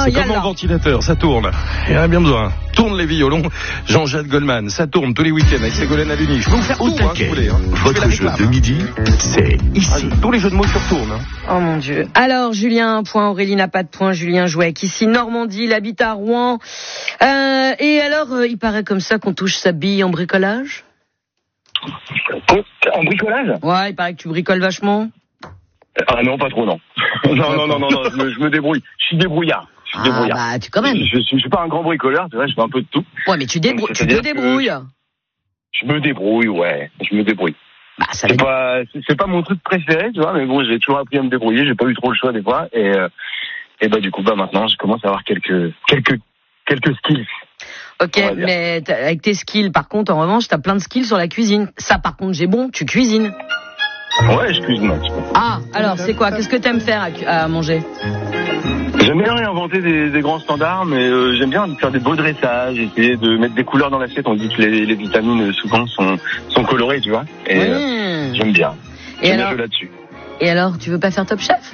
C'est comme dans le ventilateur, ça tourne. Il y en a bien besoin. Tourne les violons. Jean-Jacques Goldman, ça tourne tous les week-ends avec Ségolène Hallyoni. Je peux vous faire tout, si vous voulez. Votre jeu de midi, c'est ici. Tous les jeux de mots se retournent. Oh mon Dieu. Alors, Julien, point. Aurélie n'a pas de point. Julien jouait avec ici Normandie, il habite à Rouen. Et alors, il paraît comme ça qu'on touche sa bille en bricolage? En bricolage? Ouais, il paraît que tu bricoles vachement. Ah non, pas trop, non. non, je me débrouille. Je suis débrouillard. Bah, tu quand même. Je suis pas un grand bricoleur, c'est vrai, je fais un peu de tout. Ouais, mais tu te débrouilles. Je me débrouille, ouais. Je me débrouille. Bah, ça c'est pas mon truc préféré, tu vois, mais bon, j'ai toujours appris à me débrouiller, j'ai pas eu trop le choix des fois, et bah, du coup, bah, maintenant, je commence à avoir quelques skills. Ok, mais avec tes skills, par contre, en revanche, t'as plein de skills sur la cuisine. Ça, par contre, j'ai bon, tu cuisines. Ouais, je cuisine un petit peu. Ah, alors, c'est quoi? Qu'est-ce que t'aimes faire à manger? J'aime bien réinventer des grands standards, mais j'aime bien faire des beaux dressages, essayer de mettre des couleurs dans l'assiette. On dit que les vitamines, souvent, sont colorées, tu vois. Et j'aime bien. J'aime bien jouer là-dessus. Et alors, tu veux pas faire Top Chef?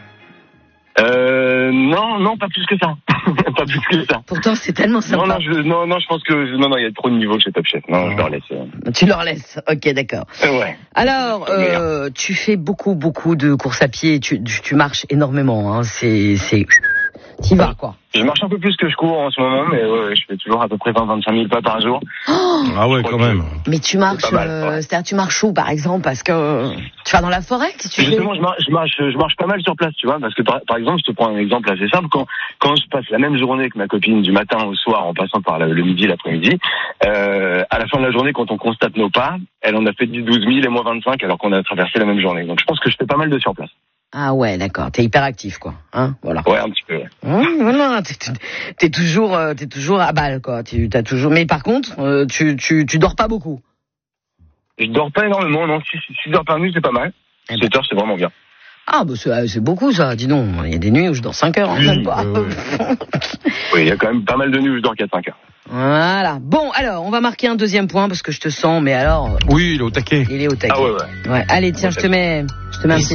Non, pas plus que ça. Pas plus que ça. Pourtant, c'est tellement sympa. Non, je pense que il y a trop de niveaux chez Top Chef. Non, je leur laisse. Tu leur laisses. Ok, d'accord. Ouais. Alors, tu fais beaucoup de courses à pied. Tu marches énormément. Hein. T'y vas, quoi. Je marche un peu plus que je cours en ce moment, mais ouais, je fais toujours à peu près 20-25 000 pas par jour. Oh, ah ouais, quand même. Mais tu marches, c'est-à-dire tu marches où, par exemple? Parce que tu vas dans la forêt, qu'est-ce que tu fais? Justement, je marche pas mal sur place, tu vois, parce que par exemple, je te prends un exemple assez simple. Quand je passe la même journée que ma copine du matin au soir, en passant par le midi, l'après-midi, à la fin de la journée, quand on constate nos pas, elle en a fait 10-12 000 et moi 25, alors qu'on a traversé la même journée. Donc je pense que je fais pas mal de sur place. Ah ouais, d'accord. T'es hyper actif, quoi. Hein, voilà. Ouais, un petit peu. Ouais. Non, t'es toujours à balle, quoi. T'as toujours. Mais par contre, tu dors pas beaucoup. Je dors pas énormément, non. 6 heures par nuit, c'est pas mal. 7 heures, c'est vraiment bien. Ah, bah c'est beaucoup, ça. Dis donc. Il y a des nuits où je dors 5 heures, même pas. Oui, il y a quand même pas mal de nuits où je dors 4-5 heures. Voilà. Bon, alors, on va marquer un deuxième point parce que je te sens, mais alors. Oui, il est au taquet. Il est au taquet. Ah ouais. Ouais. Allez, tiens, je te mets un petit.